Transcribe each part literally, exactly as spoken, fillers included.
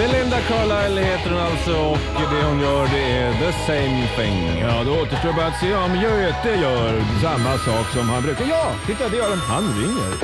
Belinda Carlisle heter hon alltså och det hon gör det är the same thing. Ja, då återstår bara att se om Göte gör samma sak som han brukar. Ja, titta, det gör han. Han ringer.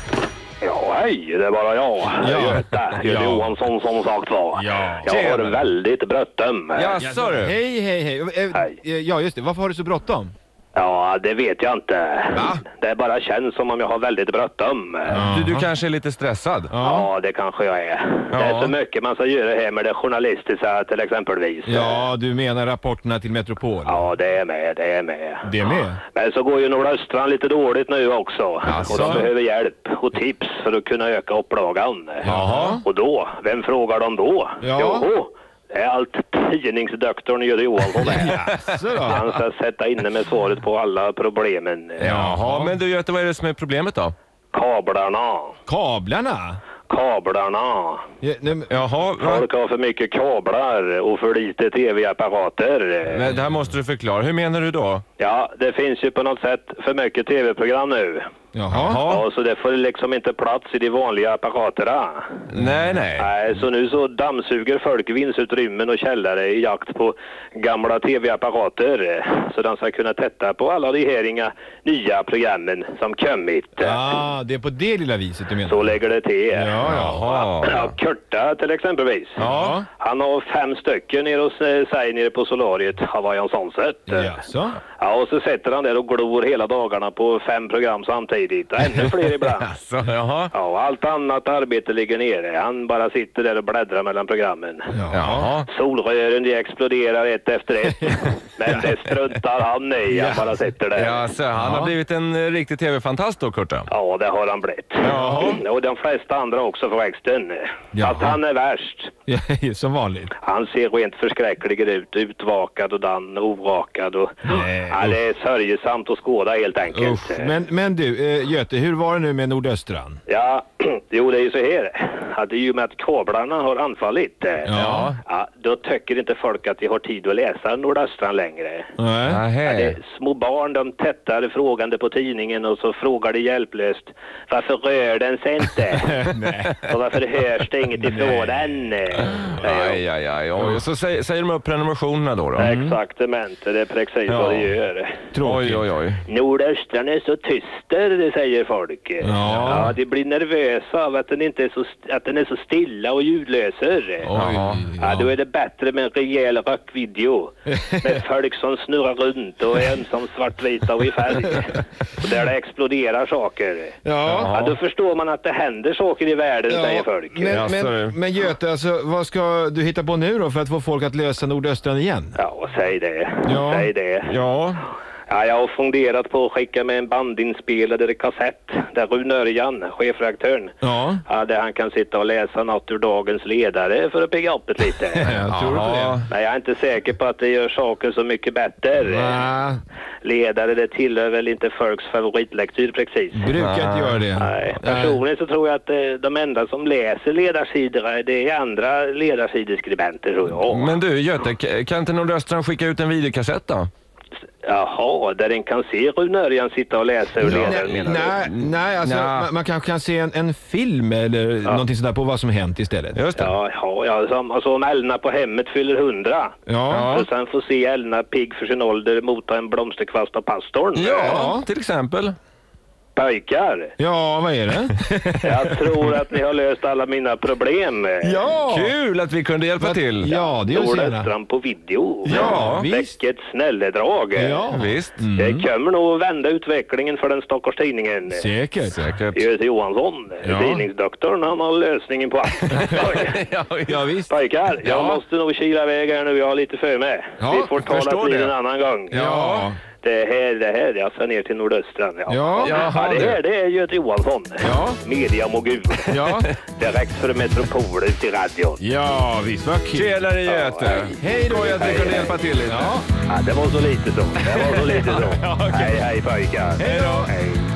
Ja, hej, det är bara jag. Ja. Göte, Göte Ja. Johansson som sagt var. Ja. Jag har väldigt bråttom. Ja, sa du? Hej, hej, hej. Eh, Hej. eh, Ja, just det. Varför har du så bråttom? Ja, det vet jag inte. Va? Det bara känns som om jag har väldigt bråttom. Du, du kanske är lite stressad? Ja, det kanske jag är. Det är Ja. så mycket man ska göra här med det journalistiska till exempelvis. Ja, du menar rapporterna till Metropol? Ja, det är med, det är med. Det är med? Men så går ju Nordöstran lite dåligt nu också. Jaså? Och de behöver hjälp och tips för att kunna öka upplagan. Jaha. Och då, vem frågar de då? Ja. Jo, det är allt tidningsdoktorn Göte Johansson är. Jaså då? Han ska sätta inne med svaret på alla problemen. Jaha, men du Göte, vad är det som är problemet då? Kablarna. Kablarna? Kablarna. Ja, nej, men- Jaha, va? Folk har för mycket kablar och för lite tv-apparater. Men det här måste du förklara. Hur menar du då? Ja, det finns ju på något sätt för mycket tv-program nu. Jaha. Ja, så det får liksom inte plats i de vanliga apparaterna. Nej, nej. Nej, så nu så dammsuger folk vindsutrymmen och källare i jakt på gamla tv-apparater. Så de ska kunna titta på alla de här inga nya programmen som kommit. Ah, det är på det lilla viset du menar? Så lägger det till. Ja, ja. Jaha. Ja, Kurta till exempelvis. Ja. Han har fem stycken nere hos eh, sig nere på solariet, Hawaiian Sunset. Jaså? Ja, och så sätter han där och glor hela dagarna på fem program samtidigt. Och ännu fler ibland. Alltså, jaha. Ja, och allt annat arbete ligger nere. Han bara sitter där och bläddrar mellan programmen. Jaha. Solrören, de exploderar ett efter ett. Men det struntar han i. Han bara sitter där. Ja, så han har blivit en eh, riktig tv-fantast då, Kurta. Ja, det har han blivit. Jaha. Och de flesta andra också förresten. Jaha. Fast han är värst. Ja, som vanligt. Han ser rent förskräcklig ut. Utvakad och dan, ovakad. Och, Nej, ja, det är sörjesamt att skåda helt enkelt. Usch. Men, men du, eh, Göte, hur var det nu med Nordöstran? Ja, jo det är ju så här. Att i och med att kablarna har anfallit. eh, Ja. Ja, då tycker inte folk att de har tid att läsa Nordöstran längre. Nej. Ja, det Nähä. är små barn, de tättar frågande på tidningen och så frågar de hjälplöst. Varför rör den sig inte? Nej. Och varför hörs det inget ifrån den? Aj, aj, aj. Oj, så säger, säger de upp prenumerationerna då? då? Exaktament, det är precis Ja. vad det gör. Oj, oj, oj. Nordöstran är så tyster, det säger folk. Ja. Ja, de blir nervösa av att den, inte är så, att den är så stilla och ljudlöser. Oj, Jaha. Ja, då är det bättre med en rejäl rockvideo. Med folk som snurrar runt och är ensam svartvita och i färg. Och där det exploderar saker. Ja. Ja, då förstår man att det händer saker i världen, säger folk. Men, Ja, så är det. men, men Göte, alltså, vad ska du hitta på nu då för att få folk att lösa Nordöstran igen? Ja, säg det. Ja. Säg det. Ja. Ja, jag har funderat på att skicka med en bandinspelad eller kassett där Rune Örjan, chefredaktören, Ja. ja, där han kan sitta och läsa något ur dagens ledare för att pigga upp det lite. Jag tror på det. Men jag är inte säker på att det gör saker så mycket bättre. Nej, Ledare, det tillhör väl inte folks favoritlektyr precis. brukar inte göra det. Nej, personligen så tror jag att eh, de enda som läser ledarsidor, det är andra ledarsideskribenter, tror jag. Men du, Göte, k- kan inte Nordöstran skicka ut en videokassett då? Jaha, där en kan se Rune Örjan sitta och läsa ur ledaren, Nej, menar du? nej, nej, alltså Nja. man, man kanske kan se en, en film eller någonting sådär på vad som hänt istället. Just det. Ja, ja, ja som, alltså om Elna på hemmet fyller hundra. Ja. Och sen får se Elna pigg för sin ålder mota en blomsterkvast av pastorn. Ja, till exempel. Pojkar, Ja, vad är det? jag tror att ni har löst alla mina problem. Ja! Kul att vi kunde hjälpa Vad- till. Ja, det gör så gärna. Nordöstran på video. Ja, visst. Vilket snälledrag. Ja, Visst. Det kommer nog att vända utvecklingen för den Stockholms tidningen. säkert. Säkert. Göte Johansson, Ja. tidningsdoktorn, han har lösningen på allt. Ja, Ja, visst. Pojkar, jag Ja. måste nog kila iväg här nu, jag har lite för mig. Ja, Vi får tala förstår vid det. en annan gång. Ja. Det här, det här, jag ska ner till Nordöstran. Ja, Ja. ja, Jaha, det du. här, det är Göte Johansson. Ja. Mediamogul. Ja. Direkt för Metropol ut i radion. Ja, visst, vad kul. Tjenare Göte. Hej då. Skoj att vi Hej, kunde hej. hjälpa till lite. Ja. Ja, det var så lite så. Det var så lite så. Ja, okej. Hej, hej pojkar. Hej då. Hej.